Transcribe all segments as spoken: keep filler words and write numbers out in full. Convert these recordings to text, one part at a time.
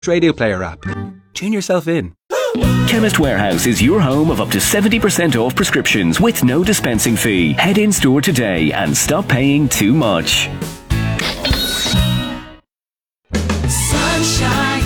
Radio Player app. Tune yourself in. Chemist Warehouse is your home of up to seventy percent off prescriptions with no dispensing fee. Head in store today and stop paying too much. Sunshine.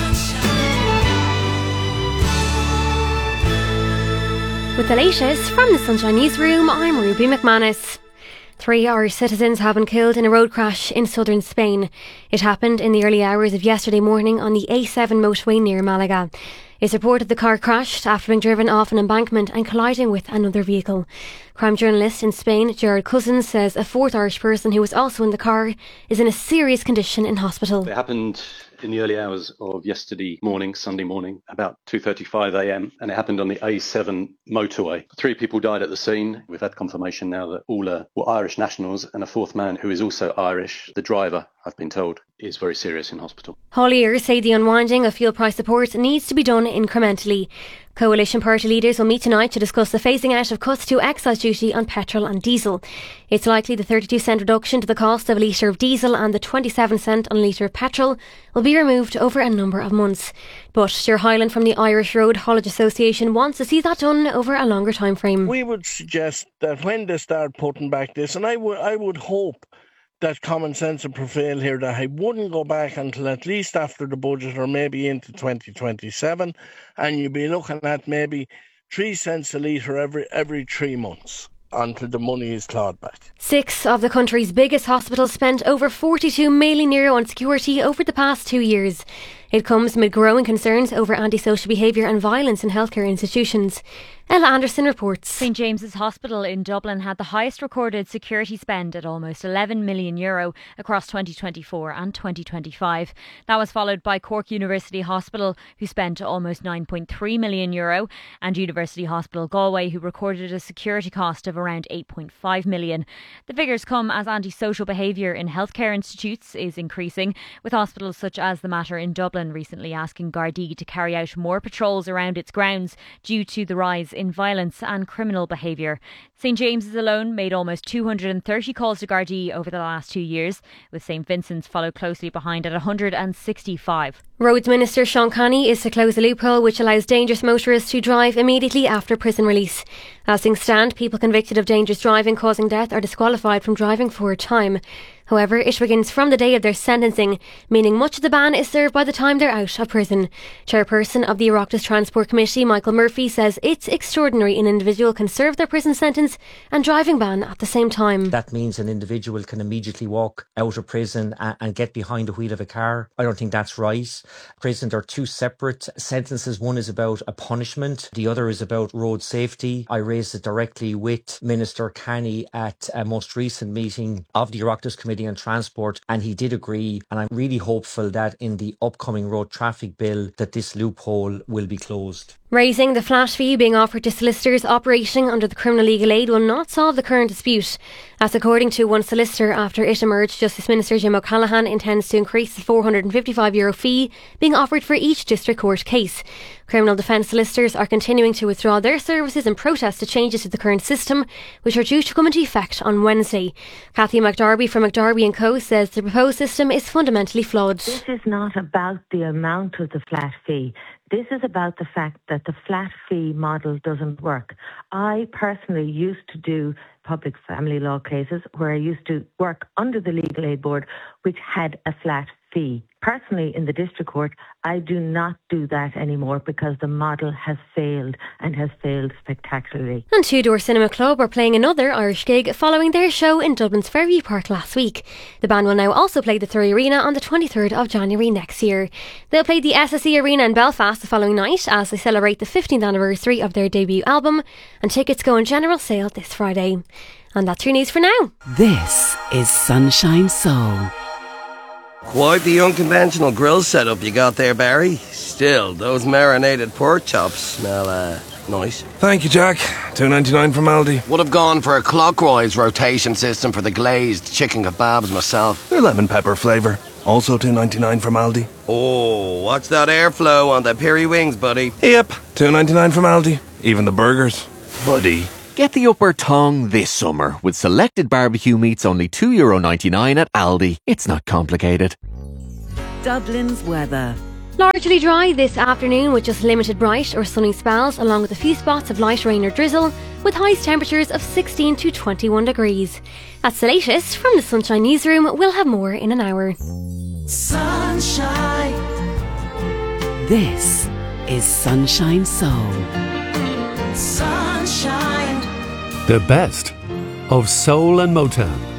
With the latest from the Sunshine Newsroom, I'm Ruby McManus. Three Irish citizens have been killed in a road crash in southern Spain. It happened in the early hours of yesterday morning on the A seven motorway near Malaga. It's reported the car crashed after being driven off an embankment and colliding with another vehicle. Crime journalist in Spain, Gerard Cousins, says a fourth Irish person who was also in the car is in a serious condition in hospital. It happened in the early hours of yesterday morning, Sunday morning, about two thirty-five a m, and it happened on the A seven motorway. Three people died at the scene. We've had confirmation now that all are, were Irish nationals, and a fourth man who is also Irish, the driver, I've been told, is very serious in hospital. Hauliers say the unwinding of fuel price support needs to be done incrementally. Coalition party leaders will meet tonight to discuss the phasing out of cuts to excise duty on petrol and diesel. It's likely the thirty-two cent reduction to the cost of a litre of diesel and the twenty-seven cent on a litre of petrol will be removed over a number of months. But Stuart Hyland from the Irish Road Haulage Association wants to see that done over a longer time frame. We would suggest that when they start putting back this, and I would, I would hope that common sense will prevail here, that I wouldn't go back until at least after the budget or maybe into twenty twenty-seven, and you'd be looking at maybe three cents a litre every every three months until the money is clawed back. Six of the country's biggest hospitals spent over forty-two million euro on security over the past two years. It comes amid growing concerns over antisocial behaviour and violence in healthcare institutions. Ella Anderson reports. St James's Hospital in Dublin had the highest recorded security spend at almost eleven million euro across twenty twenty-four and twenty twenty-five. That was followed by Cork University Hospital, who spent almost nine point three million euro, and University Hospital Galway, who recorded a security cost of around eight point five million. The figures come as antisocial behaviour in healthcare institutes is increasing, with hospitals such as the Mater in Dublin recently asking Gardaí to carry out more patrols around its grounds due to the rise in violence and criminal behaviour. St James's alone made almost two hundred thirty calls to Gardaí over the last two years, with St Vincent's followed closely behind at one hundred sixty-five. Roads Minister Sean Canney is to close a loophole which allows dangerous motorists to drive immediately after prison release. As things stand, people convicted of dangerous driving causing death are disqualified from driving for a time. However, it begins from the day of their sentencing, meaning much of the ban is served by the time they're out of prison. Chairperson of the Oireachtas Transport Committee, Michael Murphy, says it's extraordinary an individual can serve their prison sentence and driving ban at the same time. That means an individual can immediately walk out of prison and, and get behind the wheel of a car. I don't think that's right. Prison are two separate sentences. One is about a punishment, the other is about road safety. I raised it directly with Minister Canney at a most recent meeting of the Oireachtas Committee on Transport, and he did agree, and I'm really hopeful that in the upcoming road traffic bill that this loophole will be closed. Raising the flat fee being offered to solicitors operating under the criminal legal aid will not solve the current dispute. As according to one solicitor after it emerged, Justice Minister Jim O'Callaghan intends to increase the four hundred fifty-five euro fee being offered for each district court case. Criminal defence solicitors are continuing to withdraw their services in protest to changes to the current system, which are due to come into effect on Wednesday. Cathy McDarby from McDarby and Co says the proposed system is fundamentally flawed. This is not about the amount of the flat fee. This is about the fact that the flat fee model doesn't work. I personally used to do public family law cases where I used to work under the Legal Aid Board, which had a flat fee. Personally, in the district court, I do not do that anymore because the model has failed and has failed spectacularly. And Two Door Cinema Club are playing another Irish gig following their show in Dublin's Fairview Park last week. The band will now also play the Three Arena on the twenty-third of January next year. They'll play the S S E Arena in Belfast the following night as they celebrate the fifteenth anniversary of their debut album, and tickets go on general sale this Friday. And that's your news for now. This is Sunshine Soul. Quite the unconventional grill setup you got there, Barry. Still, those marinated pork chops smell, uh, nice. Thank you, Jack. two ninety-nine from Aldi. Would have gone for a clockwise rotation system for the glazed chicken kebabs myself. They're lemon pepper flavour. Also two ninety-nine from Aldi. Oh, what's that airflow on the peri wings, buddy? Yep, two ninety-nine from Aldi. Even the burgers. Buddy. Get the upper tongue this summer with selected barbecue meats only two euro ninety-nine at Aldi. It's not complicated. Dublin's weather. Largely dry this afternoon with just limited bright or sunny spells, along with a few spots of light rain or drizzle, with highest temperatures of sixteen to twenty-one degrees. That's the latest from the Sunshine Newsroom. We'll have more in an hour. Sunshine. This is Sunshine Soul. Sunshine. The best of soul and Motown.